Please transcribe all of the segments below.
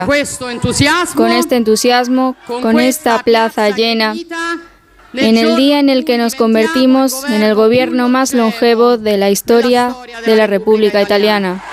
Con este entusiasmo, con esta plaza llena, en el día en el que nos convertimos en el gobierno más longevo de la historia de la República Italiana.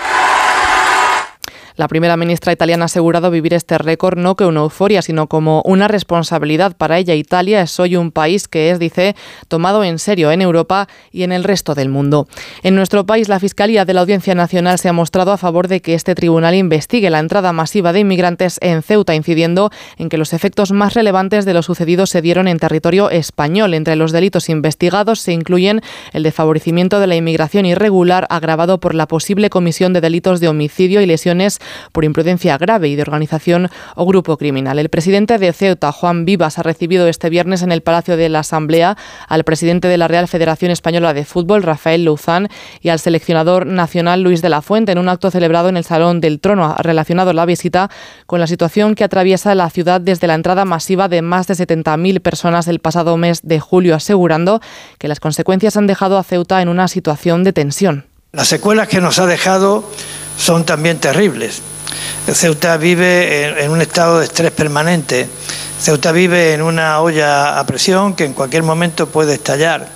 La primera ministra italiana ha asegurado vivir este récord no como una euforia, sino como una responsabilidad para ella. Italia es hoy un país que es, dice, tomado en serio en Europa y en el resto del mundo. En nuestro país, la Fiscalía de la Audiencia Nacional se ha mostrado a favor de que este tribunal investigue la entrada masiva de inmigrantes en Ceuta, incidiendo en que los efectos más relevantes de lo sucedido se dieron en territorio español. Entre los delitos investigados se incluyen el de favorecimiento de la inmigración irregular, agravado por la posible comisión de delitos de homicidio y lesiones por imprudencia grave y de organización o grupo criminal. El presidente de Ceuta, Juan Vivas, ha recibido este viernes en el Palacio de la Asamblea al presidente de la Real Federación Española de Fútbol, Rafael Louzán, y al seleccionador nacional Luis de la Fuente, en un acto celebrado en el Salón del Trono, relacionado la visita con la situación que atraviesa la ciudad desde la entrada masiva de más de 70.000 personas el pasado mes de julio, asegurando que las consecuencias han dejado a Ceuta en una situación de tensión. Las secuelas que nos ha dejado son también terribles. Ceuta vive en un estado de estrés permanente. Ceuta vive en una olla a presión que en cualquier momento puede estallar.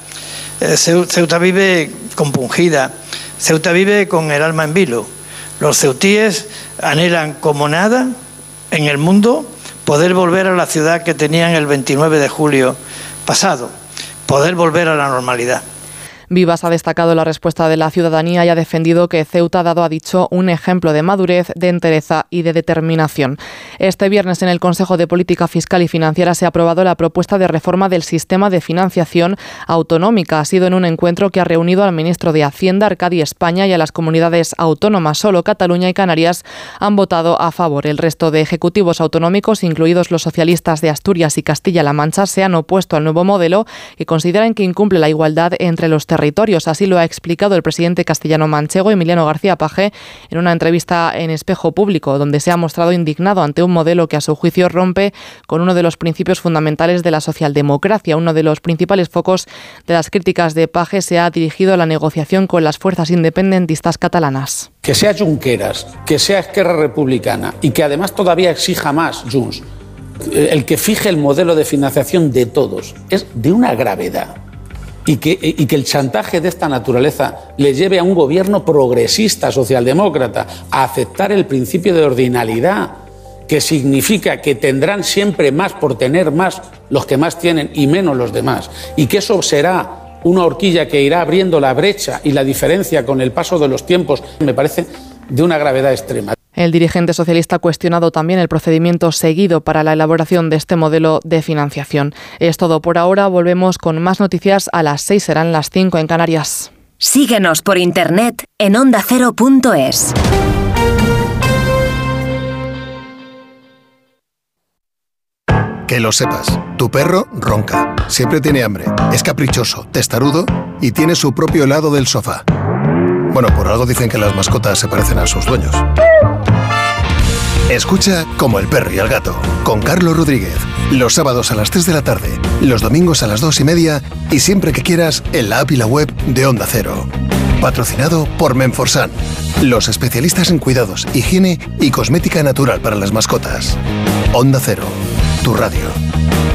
Ceuta vive compungida. Ceuta vive con el alma en vilo. Los ceutíes anhelan como nada en el mundo poder volver a la ciudad que tenían el 29 de julio pasado, poder volver a la normalidad. Vivas ha destacado la respuesta de la ciudadanía y ha defendido que Ceuta ha dado, ha dicho, un ejemplo de madurez, de entereza y de determinación. Este viernes en el Consejo de Política Fiscal y Financiera se ha aprobado la propuesta de reforma del sistema de financiación autonómica. Ha sido en un encuentro que ha reunido al ministro de Hacienda, Arcadi España, y a las comunidades autónomas. Solo Cataluña y Canarias han votado a favor. El resto de ejecutivos autonómicos, incluidos los socialistas de Asturias y Castilla-La Mancha, se han opuesto al nuevo modelo que consideran que incumple la igualdad entre los territorios. Así lo ha explicado el presidente castellano-manchego, Emiliano García Paje, en una entrevista en Espejo Público, donde se ha mostrado indignado ante un modelo que a su juicio rompe con uno de los principios fundamentales de la socialdemocracia. Uno de los principales focos de las críticas de Paje se ha dirigido a la negociación con las fuerzas independentistas catalanas. Que sea Junqueras, que sea Esquerra Republicana y que además todavía exija más Junts, el que fije el modelo de financiación de todos, es de una gravedad. Y que el chantaje de esta naturaleza le lleve a un gobierno progresista, socialdemócrata, a aceptar el principio de ordinalidad, que significa que tendrán siempre más por tener más los que más tienen y menos los demás, y que eso será una horquilla que irá abriendo la brecha y la diferencia con el paso de los tiempos, me parece de una gravedad extrema. El dirigente socialista ha cuestionado también el procedimiento seguido para la elaboración de este modelo de financiación. Es todo por ahora. Volvemos con más noticias a las 6, serán las 5 en Canarias. Síguenos por internet en ondacero.es. Que lo sepas, tu perro ronca, siempre tiene hambre, es caprichoso, testarudo y tiene su propio helado del sofá. Bueno, por algo dicen que las mascotas se parecen a sus dueños. Escucha Como el perro y el gato, con Carlos Rodríguez. Los sábados a las 3 de la tarde, los domingos a las 2:30 y siempre que quieras en la app y la web de Onda Cero. Patrocinado por Menforsan, los especialistas en cuidados, higiene y cosmética natural para las mascotas. Onda Cero, tu radio.